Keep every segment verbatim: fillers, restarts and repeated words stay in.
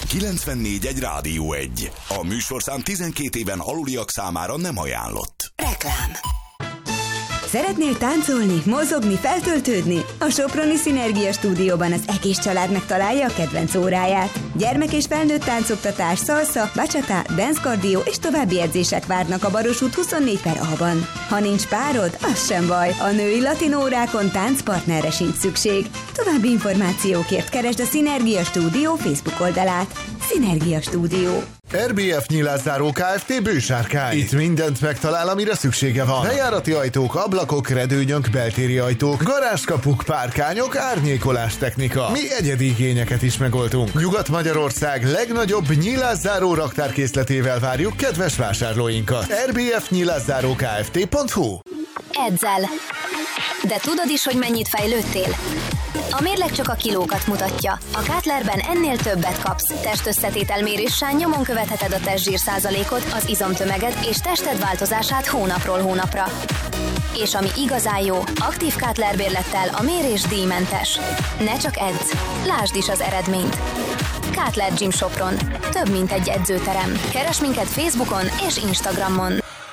kilencvennégy egy Rádió egy. A műsorszám tizenkét éven aluliak számára nem ajánlott. Reklám. Szeretnél táncolni, mozogni, feltöltődni? A Soproni Szinergia Stúdióban az egész családnak találja a kedvenc óráját. Gyermek és felnőtt táncoktatás, salsa, bachata, dance cardio és további edzések várnak a Baros út huszonnégy per A-ban. Ha nincs párod, az sem baj. A női latin órákon táncpartnerre sincs szükség. További információkért keresd a Szinergia Stúdió Facebook oldalát. Szinergia Stúdió. er bé ef Nyilászáró Kft. Bősárkány. Itt mindent megtalál, amire szüksége van. Bejárati ajtók, ablakok, redőnyök, beltéri ajtók, garázskapuk, párkányok, árnyékolás technika. Mi egyedi igényeket is megoldunk. Nyugat-Magyarország legnagyobb nyilászáró raktárkészletével várjuk kedves vásárlóinkat. er bé ef Nyilászáró Kft pont hu. Edzel. De tudod is, hogy mennyit fejlődtél? A mérleg csak a kilókat mutatja. A Kátlerben ennél többet kapsz. Testösszetételméréssel nyomon követheted a testzsír százalékot, az izomtömeged és tested változását hónapról hónapra. És ami igazán jó, aktív Kátlerbérlettel a mérés díjmentes. Ne csak edz, lásd is az eredményt. Kátler Gym Sopron. Több mint egy edzőterem. Keresd minket Facebookon és Instagramon.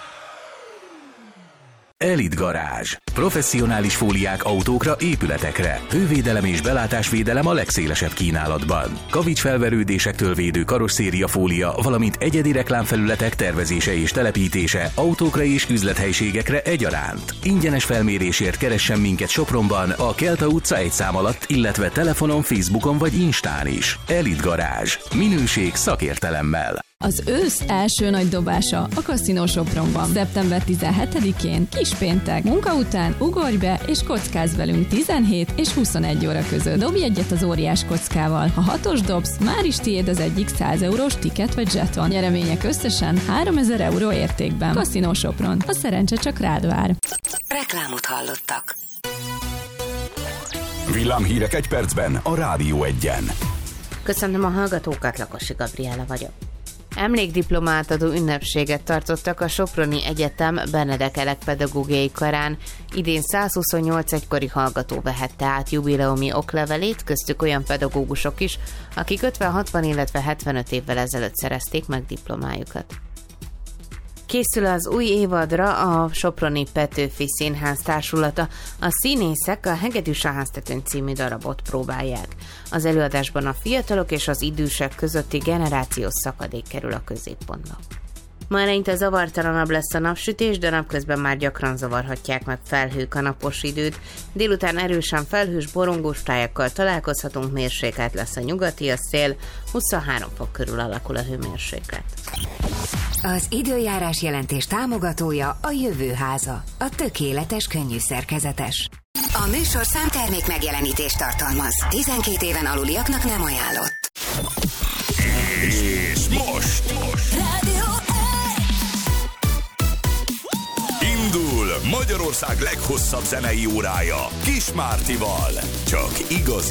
Elite Garázs. Professzionális fóliák autókra, épületekre. Hővédelem és belátásvédelem a legszélesebb kínálatban. Kavicsfelverődésektől védő karosszéria fólia, valamint egyedi reklámfelületek tervezése és telepítése autókra és üzlethelyiségekre egyaránt. Ingyenes felmérésért keressen minket Sopronban, a Kelta utca egy szám alatt, illetve telefonon, Facebookon vagy Instán is. Elite Garázs. Minőség szakértelemmel. Az ősz első nagy dobása a Casino Sopronban. szeptember tizenhetedikén, kispéntek, munka után ugorj be és kockázz velünk tizenhét és huszonegy óra között. Dobj egyet az óriás kockával. Ha hatos dobsz, már is tiéd az egyik száz eurós tiket vagy zseton. Nyeremények összesen háromezer euró értékben. Casino Sopron. A szerencse csak rád vár. Reklámot hallottak. Villámhírek egy percben a Rádió egyen. Köszönöm a hallgatókat, Lakosi Gabriella vagyok. Emlékdiplomát adó ünnepséget tartottak a Soproni Egyetem Benedek Elek pedagógiai karán. Idén százhuszonnyolc egykori hallgató vehette át jubileumi oklevelét, köztük olyan pedagógusok is, akik ötven-hatvan, illetve hetvenöt évvel ezelőtt szerezték meg diplomájukat. Készül az új évadra a Soproni Petőfi Színház társulata. A színészek a Hegedűs a háztetőn című darabot próbálják. Az előadásban a fiatalok és az idősek közötti generációs szakadék kerül a középpontba. Ma eleinte zavartalanabb lesz a napsütés, de napközben már gyakran zavarhatják meg felhők a napos időt. Délután erősen felhős, borongós tájakkal találkozhatunk, mérsékelt lesz a nyugati, a szél, huszonhárom fok körül alakul a hőmérséklet. Az időjárás jelentés támogatója a Jövőháza, a tökéletes könnyű szerkezetes. A műsorszám termék megjelenítést tartalmaz. tizenkét éven aluliaknak nem ajánlott. És most! Rádió Indul Magyarország leghosszabb zenei órája Kis Mártival. Csak igazi